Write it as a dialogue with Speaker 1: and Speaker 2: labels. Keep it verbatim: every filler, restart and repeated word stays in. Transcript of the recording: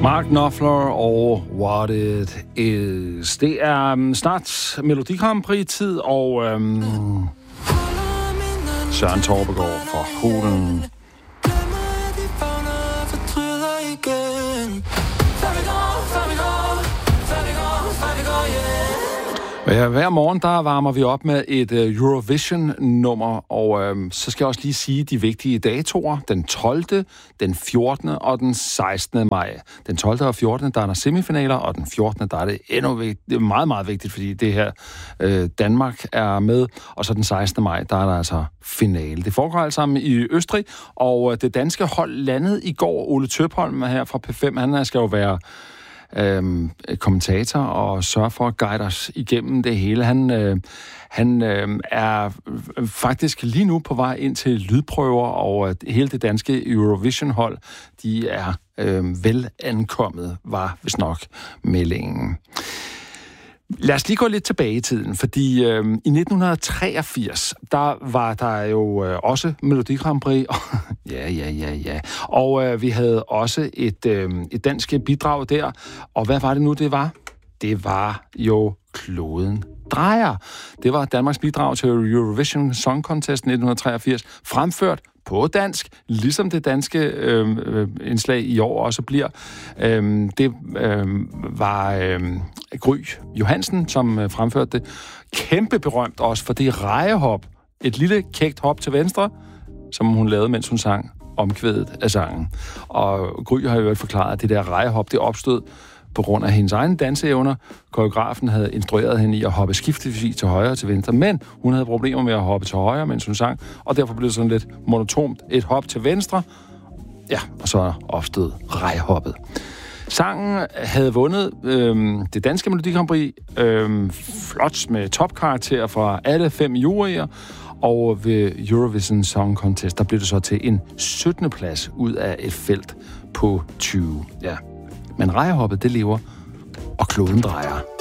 Speaker 1: Mark Knopfler og What It Is. Det er um, snart Melodi Grand Prix-tid, og um, Søren Torbegaard fra Hulen. Ja, hver morgen der varmer vi op med et uh, Eurovision-nummer, og uh, så skal jeg også lige sige de vigtige datoer. Den tolvte, den fjortende og den sekstende maj. Den tolvte og fjortende, der er der semifinaler, og den fjortende, der er det endnu vigtigt. Det er meget, meget vigtigt, fordi det her uh, Danmark er med, og så den sekstende maj, der er der altså finale. Det foregår alt sammen i Østrig, og uh, det danske hold landede i går. Ole Tøpholm her fra P fem, han skal jo være Øhm, kommentator og sørger for at guide os igennem det hele. Han, øh, han øh, er faktisk lige nu på vej ind til lydprøver, og øh, hele det danske Eurovision-hold, de er øh, vel ankommet, var vist nok meldingen. Lad os lige gå lidt tilbage i tiden, fordi øh, i nitten treogfirs, der var der jo øh, også Melodi Grand Prix. ja, ja, ja, ja. Og øh, vi havde også et, øh, et dansk bidrag der. Og hvad var det nu, det var? Det var jo Kloden drejer. Det var Danmarks bidrag til Eurovision Song Contest nitten treogfirs, fremført på dansk, ligesom det danske øh, øh, indslag i år også bliver. Øh, det øh, var øh, Gry Johansen, som øh, fremførte det. Kæmpe berømt også for det rejehop. Et lille kægt hop til venstre, som hun lavede, mens hun sang omkvædet af sangen. Og Gry har jo øvrigt forklaret, at det der rejehop, det opstod på grund af hendes egne danseevner. Koreografen havde instrueret hende i at hoppe skiftevis til højre og til venstre, men hun havde problemer med at hoppe til højre, mens hun sang, og derfor blev det sådan lidt monotont. Et hop til venstre, ja, og så opstod rejhoppet. Sangen havde vundet øhm, det danske Melodi Grand Prix, øhm, flot med topkarakterer fra alle fem juryer, og ved Eurovision Song Contest, der blev det så til en syttende plads ud af et felt på tyve. Ja. Men rejhoppet, det lever, og kloden drejer.